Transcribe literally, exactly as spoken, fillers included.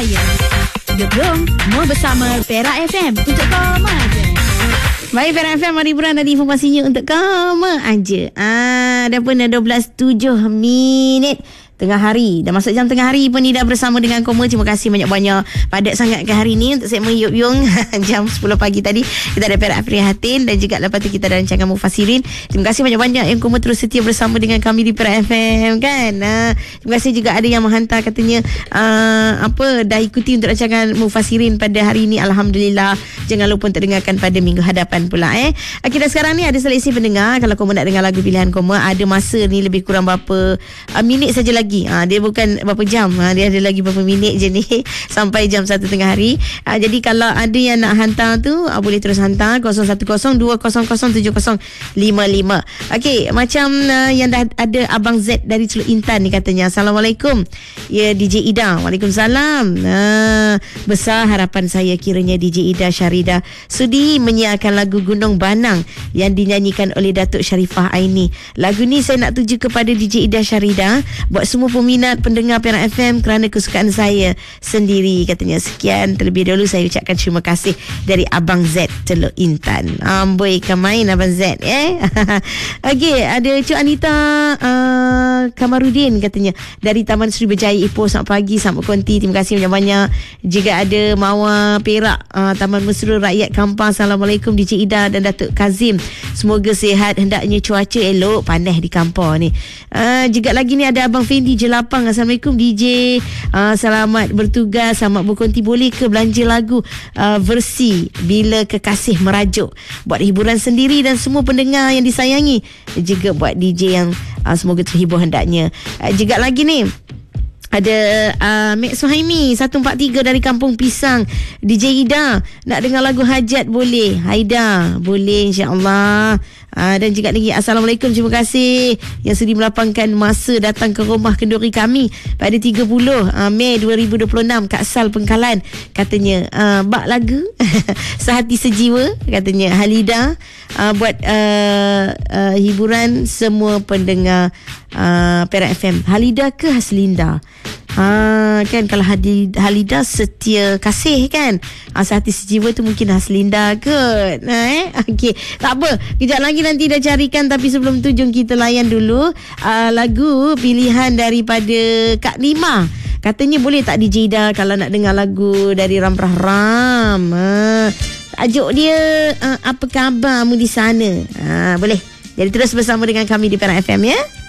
saya. Gebrong, semua bersama Perak F M untuk kamu aja. Baik, Perak F M, mari hiburan dan informasinya untuk kamu aja. Ah, dah pun dah dua belas tujuh minit tengah hari. Dah masuk jam tengah hari pun ni dah bersama dengan Koma. Terima kasih banyak-banyak. Padat sangat ke hari ni untuk segmen Yop Yung jam sepuluh pagi tadi. Kita ada Perak Prihatin dan juga lepas tu kita ada rancangan Mufassirin. Terima kasih banyak-banyak yang Koma terus setia bersama dengan kami di Perak F M kan. Uh, terima kasih juga ada yang menghantar katanya uh, apa dah ikuti untuk rancangan Mufassirin pada hari ini. Alhamdulillah. Jangan lupa untuk dengarkan pada minggu hadapan pula eh. Okay, dah sekarang ni ada seleksi pendengar. Kalau Koma nak dengar lagu pilihan Koma, ada masa ni lebih kurang berapa uh, minit saja lagi. Ha, dia bukan berapa jam, ha, dia ada lagi berapa minit je ni sampai jam satu tengah hari. Ha, jadi kalau ada yang nak hantar tu, ha, boleh terus hantar kosong satu kosong dua kosong kosong tujuh kosong lima lima. Okey, macam uh, yang dah ada Abang Z dari Teluk Intan ni katanya. Assalamualaikum. Ya, D J Ida. Waalaikumsalam. Ha, besar harapan saya kiranya D J Ida Syarida sudi menyiarkan lagu Gunung Banang yang dinyanyikan oleh Datuk Sharifah Aini. Lagu ni saya nak tuju kepada D J Ida Syarida buat semua peminat pendengar Perak F M kerana kesukaan saya sendiri katanya. Sekian terlebih dahulu saya ucapkan terima kasih dari Abang Z Teluk Intan. Amboi kemain Abang Z eh. Okey, ada Cik Anita uh, Kamarudin katanya dari Taman Seri Berjaya Ipoh. Selamat pagi, selamat konti. Terima kasih banyak-banyak. Juga ada Mawar Perak uh, Taman Mesra Rakyat Kampang. Assalamualaikum D J Ida dan Datuk Kazim. Semoga sihat, hendaknya cuaca elok, panas di kampung ni. Uh, juga lagi ni ada Abang Fendi Jelapang. Assalamualaikum D J. Uh, selamat bertugas, selamat berkonti. Boleh ke belanja lagu uh, versi Bila Kekasih Merajuk buat hiburan sendiri dan semua pendengar yang disayangi. Juga buat D J yang uh, semoga terhibur hendaknya. Uh, juga lagi ni ada uh, Mek Suhaimi seratus empat puluh tiga dari Kampung Pisang. D J Ida nak dengar lagu Hajat boleh? Haida boleh, insyaAllah. Uh, dan juga lagi Assalamualaikum, terima kasih yang sudi melapangkan masa datang ke rumah kenduri kami pada tiga puluh Mei dua ribu dua puluh enam kat Sal Pengkalan. Katanya uh, bak lagu Sehati Sejiwa katanya Halida uh, buat uh, uh, hiburan semua pendengar uh, Perak F M. Halida ke Haslinda? Ha, kan kalau Hadi, Halida Setia Kasih kan. Ha, Sehati Sejiwa tu mungkin Haslinda ke. Ha, eh? Okey, tak apa. Kejap lagi nanti dah carikan. Tapi sebelum tu jom kita layan dulu uh, lagu pilihan daripada Kak Lima. Katanya boleh tak D J Ida kalau nak dengar lagu dari Ramrah Ram. Ha, tajuk dia uh, apa khabarmu di sana. Ha, boleh. Jadi terus bersama dengan kami di Perak F M ya.